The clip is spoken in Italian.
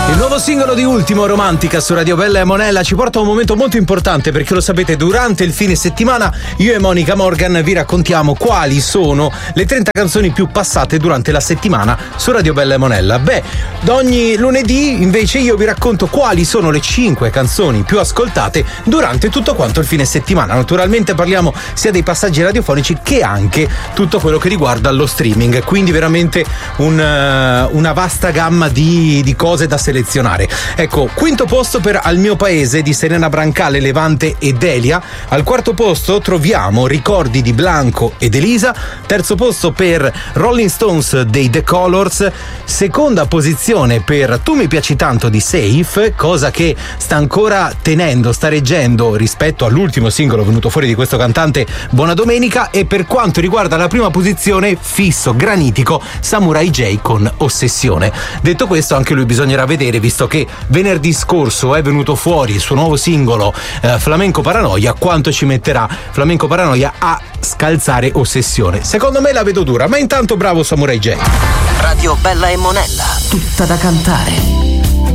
Il nuovo singolo di Ultimo, Romantica, su Radio Bella e Monella, ci porta a un momento molto importante, perché lo sapete, durante il fine settimana io e Monica Morgan vi raccontiamo quali sono le 30 canzoni più passate durante la settimana su Radio Bella e Monella. Beh, ogni lunedì invece io vi racconto quali sono le 5 canzoni più ascoltate durante tutto quanto il fine settimana. Naturalmente parliamo sia dei passaggi radiofonici che anche tutto quello che riguarda lo streaming, quindi veramente una vasta gamma di cose da selezionare. Ecco, quinto posto per Al mio paese di Serena Brancale, Levante e Delia. Al quarto posto troviamo Ricordi di Blanco ed Elisa. Terzo posto per Rolling Stones dei The Colors. Seconda posizione per Tu mi piaci tanto di Safe, cosa che sta ancora tenendo, sta reggendo rispetto all'ultimo singolo venuto fuori di questo cantante, Buona Domenica. E per quanto riguarda la prima posizione, fisso, granitico, Samurai J con Ossessione. Detto questo, anche lui bisognerà vedere, visto che venerdì scorso è venuto fuori il suo nuovo singolo Flamenco Paranoia, quanto ci metterà Flamenco Paranoia a scalzare Ossessione. Secondo me la vedo dura, ma intanto bravo Samurai J. Radio Bella e Monella, tutta da cantare.